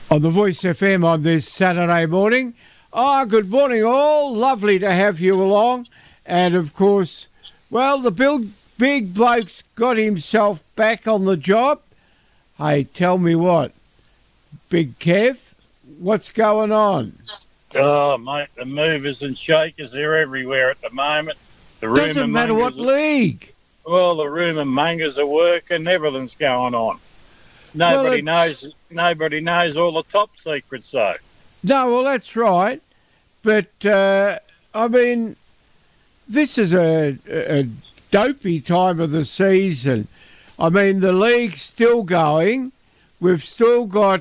On the Voice FM on this Saturday morning. Good morning all. Lovely to have you along. And of course, well, the big bloke's got himself back on the job. Hey, tell me what, Big Kev, what's going on? Oh, mate, the movers and shakers, they're everywhere at the moment. Doesn't matter what league. Well, the rumour mongers are working, everything's going on. Nobody knows all the top secrets, though. No, well, that's right. But, I mean, this is a dopey time of the season. I mean, the league's still going. We've still got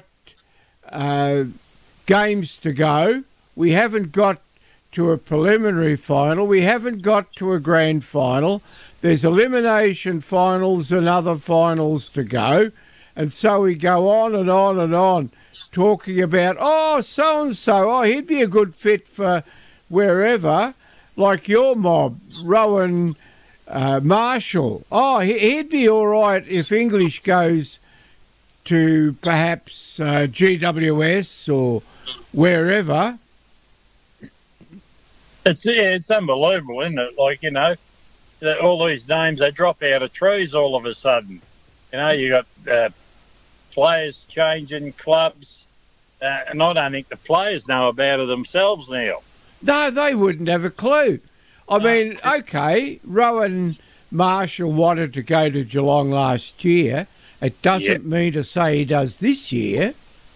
games to go. We haven't got to a preliminary final. We haven't got to a grand final. There's elimination finals and other finals to go. And so we go on and on and on, talking about, so-and-so, he'd be a good fit for wherever, like your mob, Rowan Marshall. He'd be all right if English goes to perhaps GWS or wherever. It's unbelievable, isn't it? Like, that all these names, they drop out of trees all of a sudden. You got players changing clubs, and I don't think the players know about it themselves now. No, they wouldn't have a clue. I mean, okay, Rowan Marshall wanted to go to Geelong last year. It doesn't mean to say he does this year.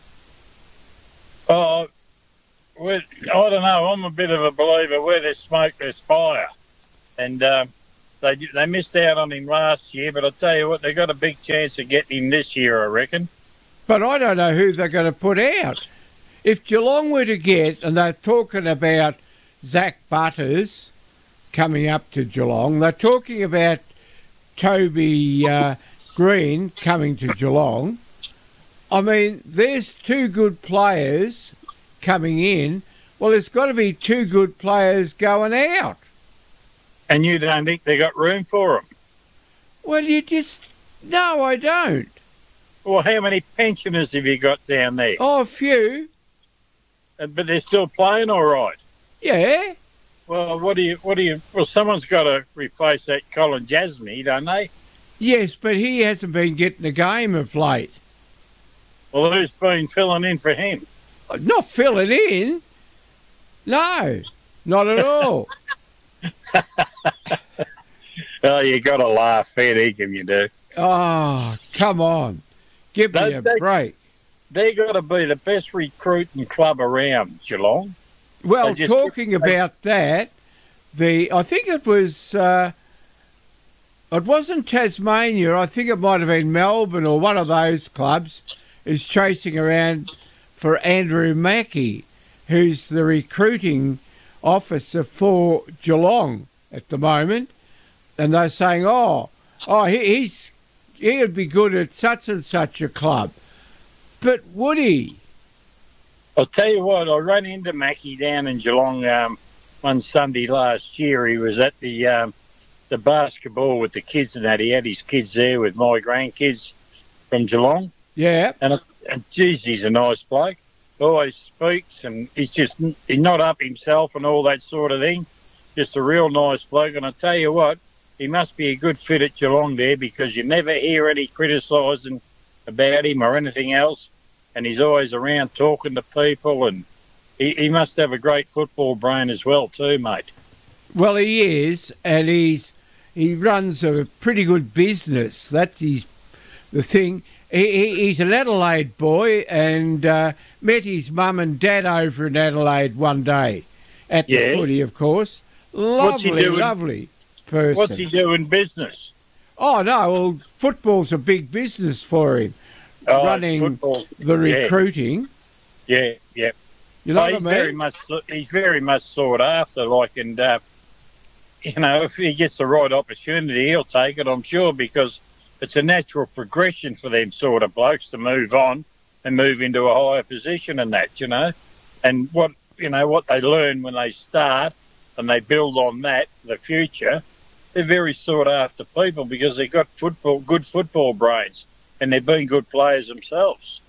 I don't know. I'm a bit of a believer. Where there's smoke, there's fire. And they missed out on him last year, but I'll tell you what, they got a big chance of getting him this year, I reckon. But I don't know who they're going to put out. If Geelong were to get, and they're talking about Zach Butters coming up to Geelong, they're talking about Toby Green coming to Geelong. I mean, there's two good players coming in. Well, there's got to be two good players going out. And you don't think they got room for them? Well, no, I don't. Well, how many pensioners have you got down there? Oh, a few. But they're still playing all right? Yeah. Well, well, someone's got to replace that Colin Jasmine, don't they? Yes, but he hasn't been getting a game of late. Well, who's been filling in for him? Not filling in. No, not at all. Oh, you got to laugh, fair dinkum, you do. Oh, come on. Give me a break. They've got to be the best recruiting club around, Geelong. Well, talking about that, I think it was, it wasn't Tasmania, I think it might have been Melbourne or one of those clubs is chasing around for Andrew Mackey, who's the recruiting officer for Geelong at the moment. And they're saying, he would be good at such and such a club. But would he? I'll tell you what, I ran into Mackie down in Geelong one Sunday last year. He was at the basketball with the kids and that. He had his kids there with my grandkids from Geelong. Yeah. And geez, he's a nice bloke. Always speaks, and he's not up himself and all that sort of thing. Just a real nice bloke. And I tell you what, he must be a good fit at Geelong there, because you never hear any criticising about him or anything else. And he's always around talking to people, and he must have a great football brain as well too, mate. Well, he is, and he runs a pretty good business. That's the thing. He's an Adelaide boy, and met his mum and dad over in Adelaide one day at the footy, of course. Lovely person. What's he doing business? Oh, no, well, football's a big business for him. Running the recruiting. Yeah. You know what I mean? He's very much sought after, and if he gets the right opportunity, he'll take it, I'm sure, because it's a natural progression for them sort of blokes to move on and move into a higher position and that, And what they learn when they start and they build on that, the future, they're very sought after people because they've got good football brains, and they've been good players themselves.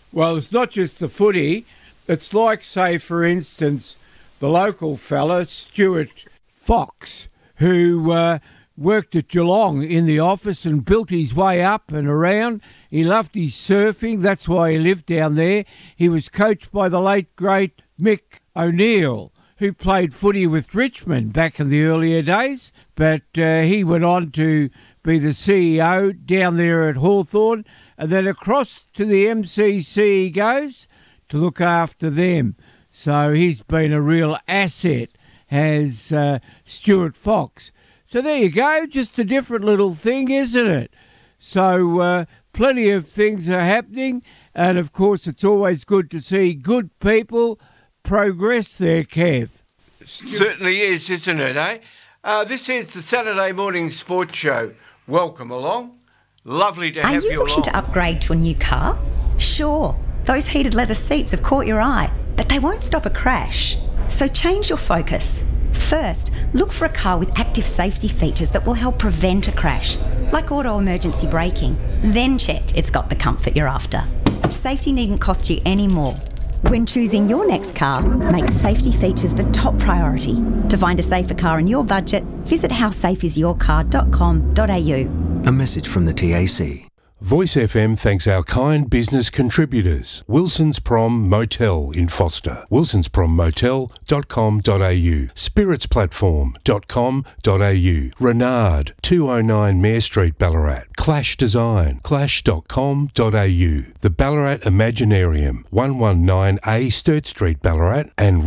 Well, it's not just the footy. It's like, say, for instance, the local fella, Stuart Fox, who worked at Geelong in the office and built his way up and around. He loved his surfing. That's why he lived down there. He was coached by the late, great Mick O'Neill, who played footy with Richmond back in the earlier days. But he went on to be the CEO down there at Hawthorn. And then across to the MCC he goes to look after them. So he's been a real asset, has Stuart Fox. So there you go, just a different little thing, isn't it? So plenty of things are happening, and of course it's always good to see good people progress there, Kev. Certainly is, isn't it, eh? This is the Saturday Morning Sports Show. Welcome along. Lovely to have you along. Are you looking to upgrade to a new car? Sure, those heated leather seats have caught your eye, but they won't stop a crash. So change your focus. First, look for a car with active safety features that will help prevent a crash, like auto emergency braking. Then check it's got the comfort you're after. Safety needn't cost you any more. When choosing your next car, make safety features the top priority. To find a safer car in your budget, visit howsafeisyourcar.com.au. A message from the TAC. Voice FM thanks our kind business contributors. Wilson's Prom Motel in Foster, wilsonsprommotel.com.au, spiritsplatform.com.au, Renard, 209 Mare Street, Ballarat, Clash Design, clash.com.au, the Ballarat Imaginarium, 119A Sturt Street, Ballarat, and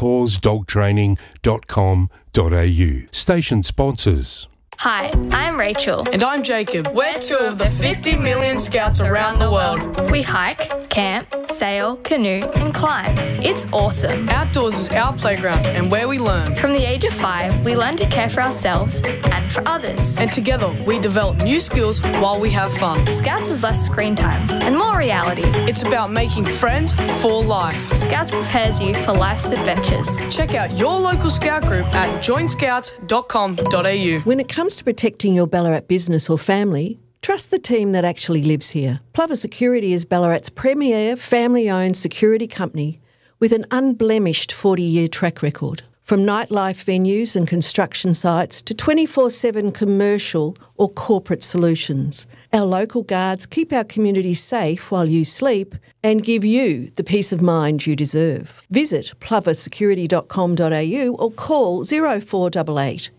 rebelpawsdogtraining.com.au. Station sponsors. Hi, I'm Rachel. And I'm Jacob. We're two of the 50 million scouts around the world. We hike, camp, sail, canoe and climb. It's awesome. Outdoors is our playground and where we learn. From the age of 5, we learn to care for ourselves and for others. And together we develop new skills while we have fun. Scouts is less screen time and more reality. It's about making friends for life. Scouts prepares you for life's adventures. Check out your local scout group at joinscouts.com.au. When it comes to protecting your Ballarat business or family, trust the team that actually lives here. Plover Security is Ballarat's premier family-owned security company with an unblemished 40-year track record. From nightlife venues and construction sites to 24/7 commercial or corporate solutions, our local guards keep our community safe while you sleep and give you the peace of mind you deserve. Visit ploversecurity.com.au or call 0488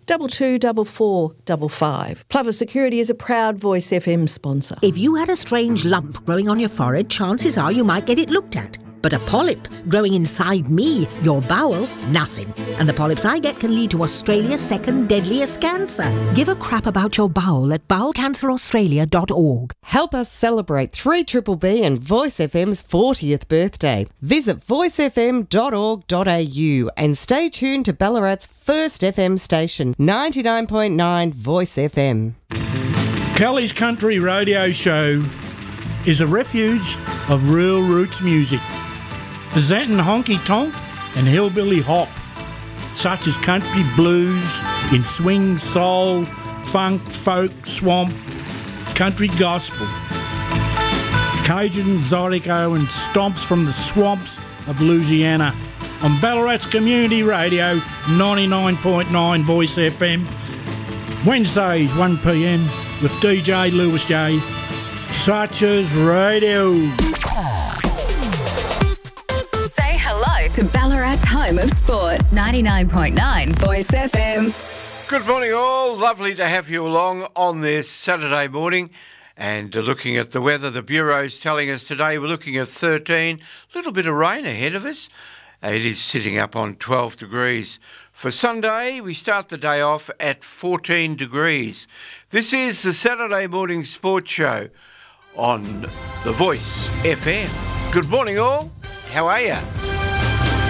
224455. Plover Security is a proud Voice FM sponsor. If you had a strange lump growing on your forehead, chances are you might get it looked at. But a polyp growing inside me, your bowel, nothing. And the polyps I get can lead to Australia's second deadliest cancer. Give a crap about your bowel at bowelcanceraustralia.org. Help us celebrate 3BBB and Voice FM's 40th birthday. Visit voicefm.org.au and stay tuned to Ballarat's first FM station, 99.9 Voice FM. Kelly's Country Radio Show is a refuge of real roots music, presenting honky tonk and hillbilly hop, such as country blues in swing, soul, funk, folk, swamp, country gospel, Cajun, Zydeco and stomps from the swamps of Louisiana on Ballarat's Community Radio 99.9 Voice FM, Wednesdays 1 p.m. with DJ Lewis J. Such as radio. Say hello to Ballarat's home of sport, 99.9 Voice FM. Good morning all, lovely to have you along on this Saturday morning. And looking at the weather, the Bureau's telling us today we're looking at 13, a little bit of rain ahead of us. It is sitting up on 12 degrees. For Sunday, we start the day off at 14 degrees. This is the Saturday Morning Sports Show on The Voice FM. Good morning all, how are you?